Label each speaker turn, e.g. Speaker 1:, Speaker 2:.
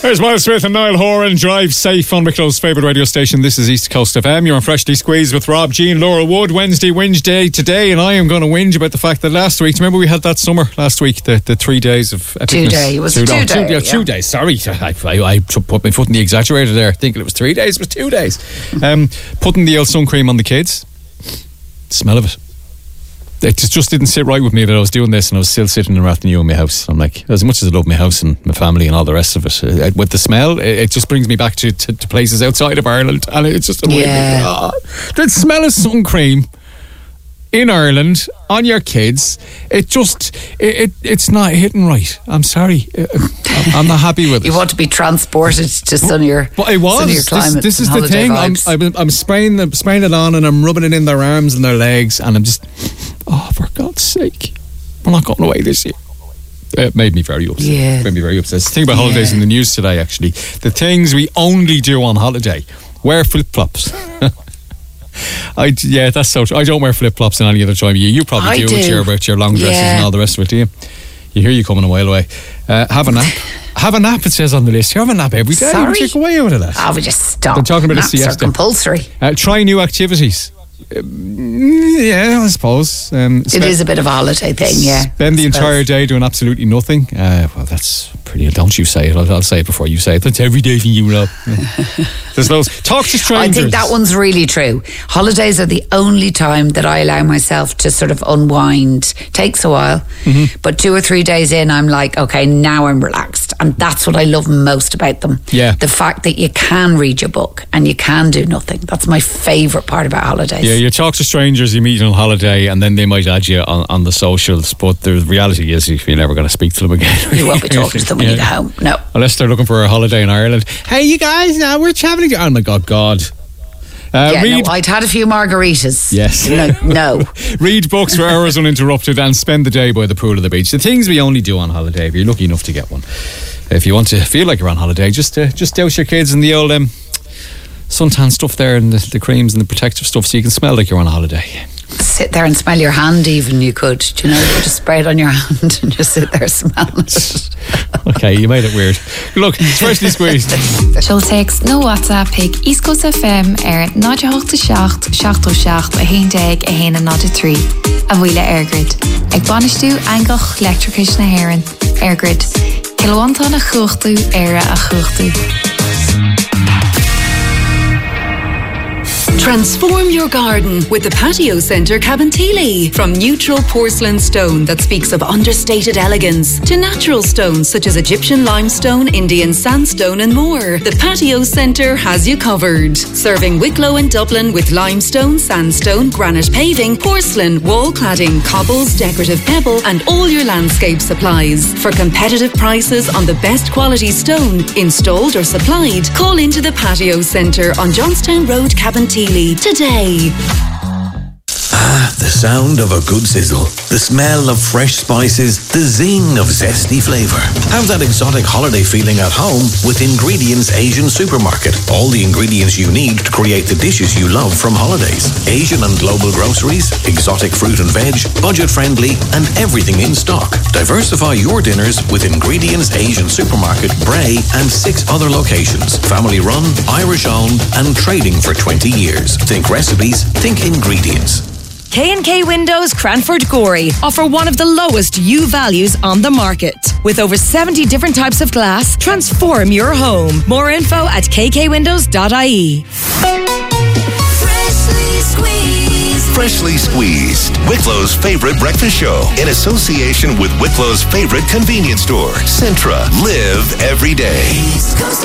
Speaker 1: There's Miles Smith and Niall Horan. Drive safe on Wicklow's favourite radio station. This is East Coast FM. You're on Freshly Squeezed with Rob, Jean, Laura Wood. Wednesday whinge day today, and I am going to whinge about the fact that last week, remember we had that summer last week, the 3 days of epicness.
Speaker 2: 2 days. It was 2 days.
Speaker 1: 2 days. Sorry, I put my foot in the exaggerator there, thinking it was 3 days. It was 2 days. Putting the old sun cream on the kids. The smell of it. It just didn't sit right with me that I was doing this, and I was still sitting in Rathnew in my house. I'm like, as much as I love my house and my family and all the rest of it, with the smell, it just brings me back to places outside of Ireland, and it's just annoying me. The smell of sun cream in Ireland on your kids, it's not hitting right. I'm sorry, I'm not happy with it.
Speaker 2: You want to be transported to sunnier,
Speaker 1: but
Speaker 2: sunnier climate.
Speaker 1: This is the thing. I'm spraying it on, and I'm rubbing it in their arms and their legs, and I'm just, oh, for God's sake, we're not going away this year. It made me very upset.
Speaker 2: Yeah.
Speaker 1: It made me very upset. The thing about holidays in the news today, actually, the things we only do on holiday: wear flip flops. That's so true. I don't wear flip-flops in any other time of year. You probably do with your long dresses and all the rest of it, do you? You hear you coming a while away. Have a nap. Have a nap, it says on the list. You have a nap every day.
Speaker 2: Sorry?
Speaker 1: You take away out of that.
Speaker 2: Oh, we just stop.
Speaker 1: I'm talking about
Speaker 2: Naps
Speaker 1: a siesta.
Speaker 2: are compulsory.
Speaker 1: Try new activities. I suppose.
Speaker 2: It is a bit of a holiday thing, yeah.
Speaker 1: Spend the entire day doing absolutely nothing. Well, that's pretty. Don't you say it. I'll say it before you say it. That's every day for you, Rob. There's those. Talk to strangers.
Speaker 2: I think that one's really true. Holidays are the only time that I allow myself to sort of unwind. Takes a while, but 2 or 3 days in, I'm like, okay, now I'm relaxed, and that's what I love most about them.
Speaker 1: Yeah,
Speaker 2: the fact that you can read your book and you can do nothing. That's my favourite part about holidays.
Speaker 1: Yeah, you talk to strangers you meet on holiday, and then they might add you on the socials, but the reality is you're never going to speak to them again.
Speaker 2: You won't be talking to them when you get home. No,
Speaker 1: unless they're looking for a holiday in Ireland. Hey, you guys, now we're travelling. Oh my God.
Speaker 2: I'd had a few margaritas.
Speaker 1: Yes.
Speaker 2: No.
Speaker 1: Read books for hours uninterrupted and spend the day by the pool or the beach. The things we only do on holiday, if you're lucky enough to get one. If you want to feel like you're on holiday, just douse your kids in the old suntan stuff there, and the creams and the protective stuff, so you can smell like you're on a holiday.
Speaker 2: Sit there and smell your hand even, you could. You know, you just spray it on your hand and just sit there smelling it.
Speaker 1: Okay, you made it weird. Look, it's Freshly Squeezed.
Speaker 3: Showtext no WhatsApp pick East Coast FM 987 7 a 1 a bhuile Airgrid. Ag banistú angach electricus na Héireann. Airgrid. Kilowanta na chuchtú era a chuchtú.
Speaker 4: Transform your garden with the Patio Centre Cabinteely. From neutral porcelain stone that speaks of understated elegance to natural stones such as Egyptian limestone, Indian sandstone and more, the Patio Centre has you covered. Serving Wicklow and Dublin with limestone, sandstone, granite paving, porcelain, wall cladding, cobbles, decorative pebble and all your landscape supplies. For competitive prices on the best quality stone, installed or supplied, call into the Patio Centre on Johnstown Road, Cabinteely today.
Speaker 5: The sound of a good sizzle, the smell of fresh spices, the zing of zesty flavour. Have that exotic holiday feeling at home with Ingredients Asian Supermarket. All the ingredients you need to create the dishes you love from holidays. Asian and global groceries, exotic fruit and veg, budget friendly, and everything in stock. Diversify your dinners with Ingredients Asian Supermarket, Bray, and 6 other locations. Family run, Irish owned, and trading for 20 years. Think recipes, think ingredients.
Speaker 6: K&K Windows Cranford Gorey offer one of the lowest U values on the market. With over 70 different types of glass, transform your home. More info at kkwindows.ie.
Speaker 7: Freshly Squeezed, Wicklow's favourite breakfast show, in association with Wicklow's favourite convenience store, Centra. Live every day.